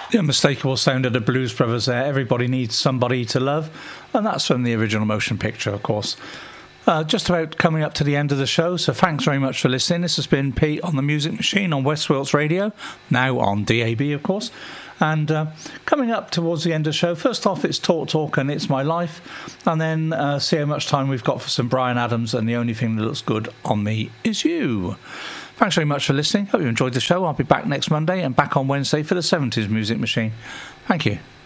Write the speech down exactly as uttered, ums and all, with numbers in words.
The unmistakable sound of the Blues Brothers there. Everybody Needs Somebody to Love. And that's from the original motion picture, of course. Uh, just about coming up to the end of the show, so thanks very much for listening. This has been Pete on the Music Machine on West Wilts Radio, now on D A B, of course. And uh, coming up towards the end of the show, first off, it's Talk Talk and It's My Life. And then uh, see how much time we've got for some Bryan Adams and The Only Thing That Looks Good on Me Is You. Thanks very much for listening. Hope you enjoyed the show. I'll be back next Monday and back on Wednesday for the seventies Music Machine. Thank you.